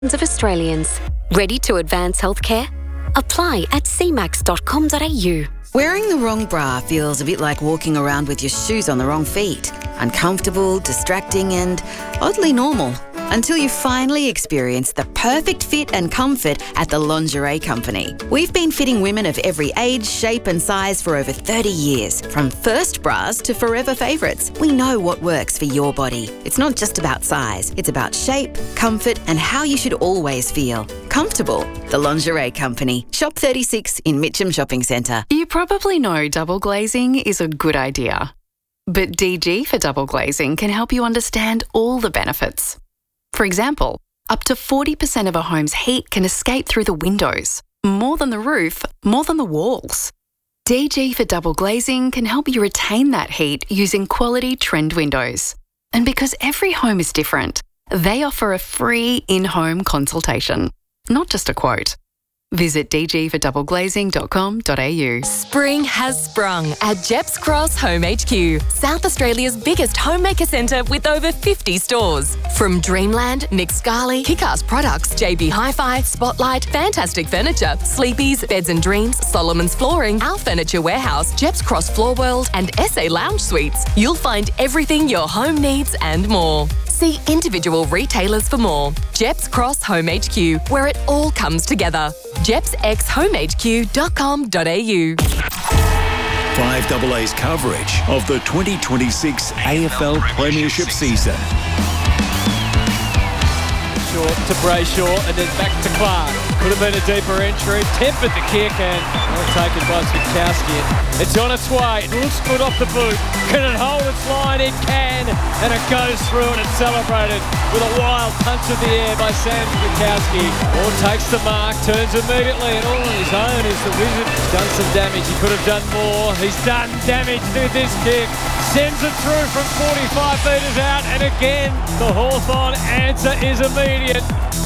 of Australians. Ready to advance healthcare? Apply at cmax.com.au. Wearing the wrong bra feels a bit like walking around with your shoes on the wrong feet. Uncomfortable, distracting, and oddly normal. Until you finally experience the perfect fit and comfort at the Lingerie Company. We've been fitting women of every age, shape and size for over 30 years. From first bras to forever favourites, we know what works for your body. It's not just about size, it's about shape, comfort and how you should always feel. Comfortable. The Lingerie Company. Shop 36 in Mitcham Shopping Centre. You probably know double glazing is a good idea. But DG for double glazing can help you understand all the benefits. For example, up to 40% of a home's heat can escape through the windows. More than the roof, more than the walls. DG for double glazing can help you retain that heat using quality trend windows. And because every home is different, they offer a free in-home consultation, not just a quote. Visit dgfordoubleglazing.com.au. Spring has sprung at Jeps Cross Home HQ, South Australia's biggest homemaker centre with over 50 stores. From Dreamland, Nick Scali, Kick-Ass Products, JB Hi-Fi, Spotlight, Fantastic Furniture, Sleepy's, Beds and Dreams, Solomon's Flooring, Our Furniture Warehouse, Jeps Cross Floor World and SA Lounge Suites. You'll find everything your home needs and more. See individual retailers for more. Jeps Cross Home HQ, where it all comes together. jepsxhomehq.com.au. 5AA's coverage of the 2026 AFL Premiership season. Short to Brayshaw and then back to Clark. Could have been a deeper entry. Tempered the kick and taken by Switkowski. It's on its way. It looks good off the boot. Can it hold its line? It can. And it goes through and it's celebrated with a wild punch of the air by Sam Switkowski. All takes the mark, turns immediately and all on his own is the Wizard. He's done some damage. He could have done more. He's done damage with this kick. Sends it through from 45 metres out and again the Hawthorn answer is immediate.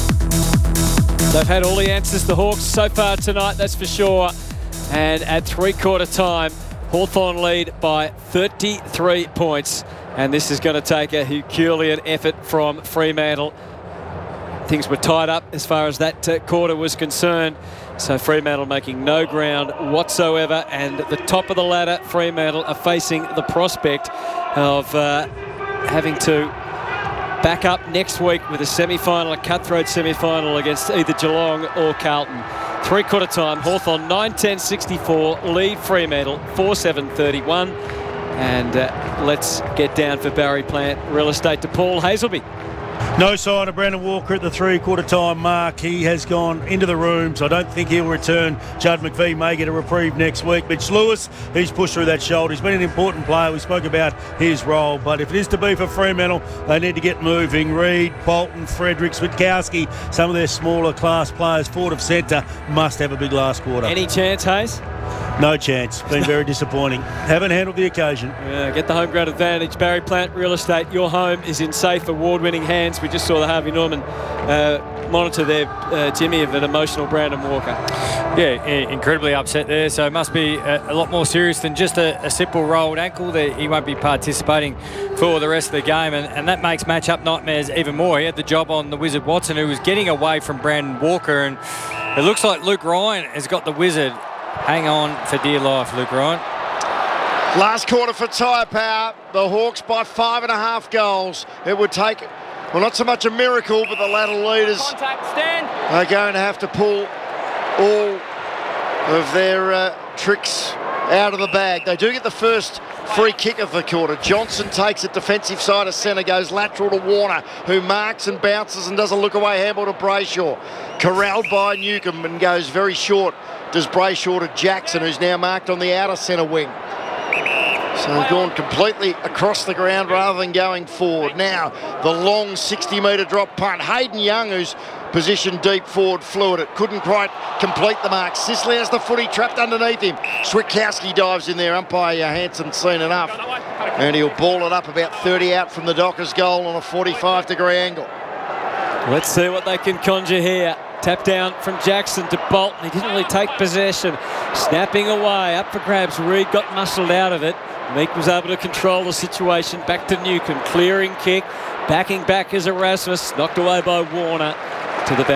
They've had all the answers, the Hawks, so far tonight, that's for sure. And at three-quarter time, Hawthorn lead by 33 points. And this is going to take a Herculean effort from Fremantle. Things were tied up as far as that quarter was concerned. So Fremantle making no ground whatsoever. And at the top of the ladder, Fremantle are facing the prospect of having to back up next week with a semi-final, a cutthroat semi-final against either Geelong or Carlton. Three-quarter time, Hawthorn 9-10-64, lead Fremantle 4-7-31. And let's get down for Barry Plant Real Estate to Paul Hazelby. No sign of Brandon Walker at the three-quarter time mark. He has gone into the room, so I don't think he'll return. Judd McVie may get a reprieve next week. Mitch Lewis, he's pushed through that shoulder. He's been an important player. We spoke about his role, but if it is to be for Fremantle, they need to get moving. Reid, Bolton, Frederick, Switkowski, some of their smaller class players, forward of centre, must have a big last quarter. Any chance, Hayes? No chance. Been very disappointing. Haven't handled the occasion. Yeah, get the home ground advantage. Barry Plant Real Estate, your home is in safe, award-winning hands. We just saw the Harvey Norman monitor there, Jimmy, of an emotional Brandon Walker. Yeah, incredibly upset there. So it must be a lot more serious than just a simple rolled ankle. He won't be participating for the rest of the game. And that makes match-up nightmares even more. He had the job on the Wizard Watson, who was getting away from Brandon Walker. And it looks like Luke Ryan has got the Wizard. Hang on for dear life, Luke Ryan. Last quarter for Tyre Power. The Hawks by 5.5 goals. It would take, well, not so much a miracle, but the ladder leaders are going to have to pull all of their tricks out of the bag. They do get the first free kick of the quarter. Johnson takes it defensive side of centre, goes lateral to Warner, who marks and bounces and doesn't look away. Handball to Brayshaw. Corralled by Newcomb and goes very short. Does Brayshaw to Jackson, who's now marked on the outer centre wing. So gone completely across the ground rather than going forward. Now the long 60-metre drop punt. Hayden Young, who's positioned deep forward, flew at it. Couldn't quite complete the mark. Sicily has the footy trapped underneath him. Switkowski dives in there. Umpire Hansen's seen enough. And he'll ball it up about 30 out from the Dockers goal on a 45-degree angle. Let's see what they can conjure here. Tap down from Jackson to Bolton. He didn't really take possession. Snapping away, up for grabs. Reid got muscled out of it. Meek was able to control the situation. Back to Newcomb. Clearing kick. Backing back is Erasmus. Knocked away by Warner. to the